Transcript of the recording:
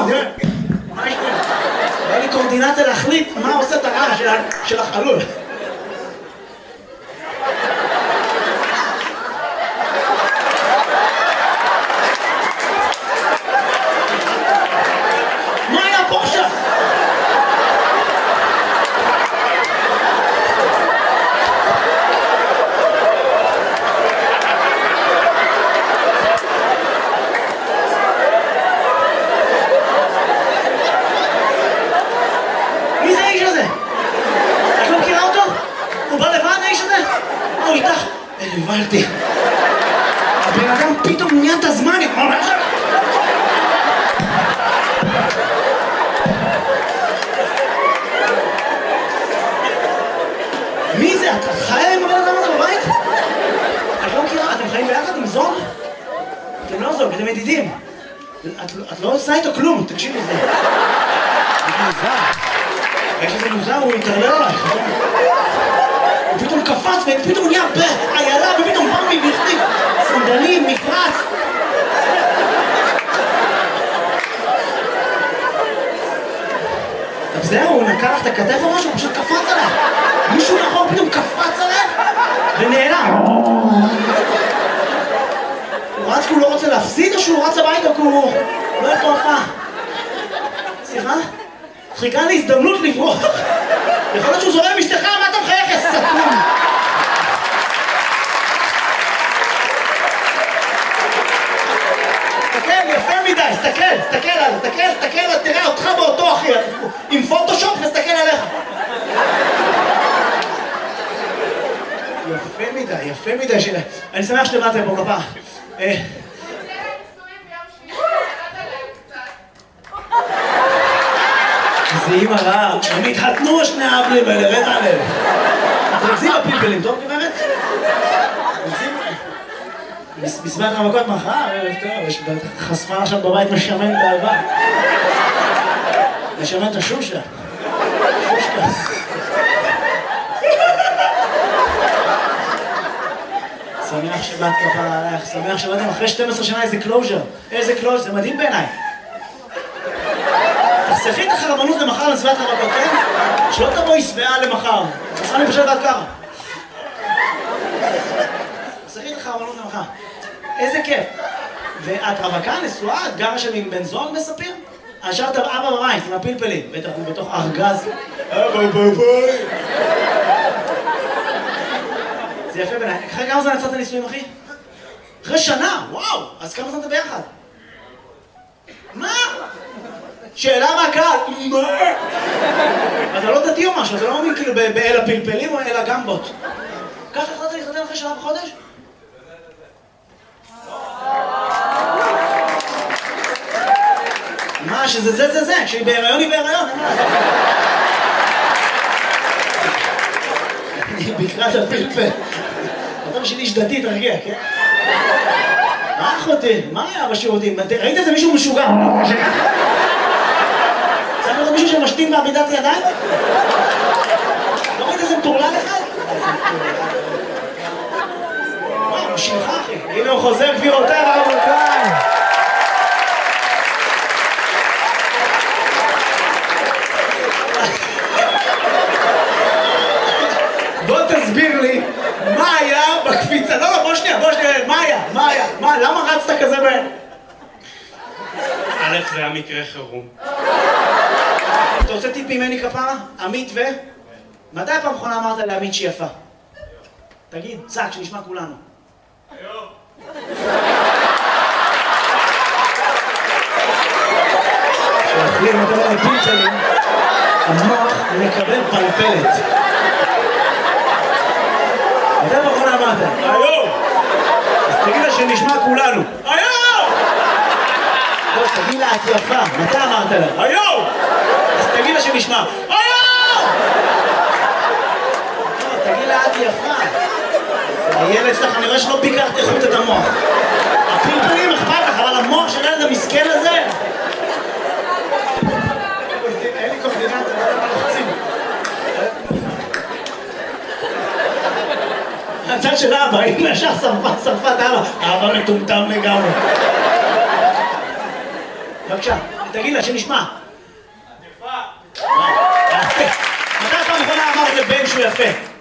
תראה. מה יש לי? היה לי קורדינציה להחליט מה עושה את הרעש של החלול. מה היה פה עכשיו? מי זה האיש הזה? את לא מכירה אותו? הוא בא לבד האיש הזה? הוא איתך? הבנתי. הבן אדם פתאום נהיה את הזמן, ממש? מי זה? את חיה עם הבן אדם הזה בבית? את לא מכירה? אתם חיים ביחד עם זוג? אתם לא זוג, אתם ידידים. את לא עושה איתו כלום, תקשיבי לזה. זה מוזר. יש איזה מוזר, הוא יתערלל עלייך. הוא פתאום קפץ ופתאום נהיה בעיילה ופתאום בא מי והחליף סנדלים, נפרץ. אז זהו, הוא נקע לך את הכתף או משהו, הוא פשוט קפץ עליך. מישהו מאחור פתאום קפץ עליך ונעלם. הוא רץ כי הוא לא רוצה להפסיד או שהוא רץ הביתה כי הוא לא יכול הופעה? סליחה? חיכה לי הזדמנות לברוח. יכול להיות שהוא זורם אשתך, מה אתה מחייך, יא סתום? תסתכל, יפה מדי, תסתכל, תראה אותך באותו אחי, עם פוטושופ נסתכל עליך. יפה מדי, אני שמח שבאתם פה כפרה. זה אימא רעה, הם התחתנו שני האבלים האלה, רד עליהם. אתם רוצים בפלפלים, טוב גברת? בסביבת המכות מחר, ערב טוב, יש חשפה עכשיו בבית משמן באהבה. משמן את השושה. שמח שבאת כפרה עליך, שמח שבאתם אחרי 12 שנה איזה קלוז'ר. איזה קלוז'ר, זה מדהים בעיניי. תחסכי את החרבנות למחר לסביבת המכות, כן? שלא תבואי שבעה למחר. תחסכה לי פשוט עד ככה. תחסכי את החרבנות למחר. איזה כיף. ואת רווקה, נשואה, את גרה שם עם בן זוג מספיר? השארת אבא בבית עם הפלפלים, בטח הוא בתוך ארגז. אבא בבית. זה יפה בעיניי. אחרי כמה זמן יצאת נישואים, אחי? אחרי שנה, וואו! אז כמה זמן אתה ביחד? מה? שאלה מהקהל, מה? אתה לא דתי או משהו, אתה לא מאמין כאילו באל הפלפלים או אל הגמבות. ככה החלטת להתחתן אחרי שנה וחודש? מה, שזה זה, כשהיא בהיריון היא בהיריון, אין מה לעשות. אני בקרת הפלפל. אתה בשביל איש דתי, תרגיע, כן? מה אחותי? מה היה בשירותים? ראית איזה מישהו משוגע? צריך לראות מישהו שמשתין בעמידת ידיים? לא ראית איזה מטורלל אחד? וואו, הוא שלך אחי. הנה הוא חוזר גבירותיי ורבותיי. בוא תסביר לי מה היה בקפיצה. לא, בוא שנייה, מה, למה רצת כזה בהם? א', זה היה מקרה חירום. אתה רוצה טיפ ממני כפרה? עמית ו? מתי פעם אחרונה אמרת לעמית שהיא יפה? תגיד, צק, שנשמע כולנו. היום. כשאוכלים יותר מדי פלפלים, המוח מקבל פלפלת. מתי פעם אחרונה אמרת? היום! אז תגיד לה שנשמע כולנו. היום! לא, תגיד לה את יפה. מתי אמרת לה? היום! אז תגיד לה שנשמע. היום! תגיד לה את יפה. הילד שלך, אני רואה שלא ביקרת איכות את המוח. הפלפלים אכפת לך, אבל המוח של הילד המסכן הזה... אין לי קורדינציה, לא יודע מה לחצים. הצד של אבא, אם ישר שרפת אבא. אבא מטומטם לגמרי. בבקשה, תגיד לה, שנשמע. יפה. יפה. מתי פעם אחרונה אמרת לבן שהוא יפה?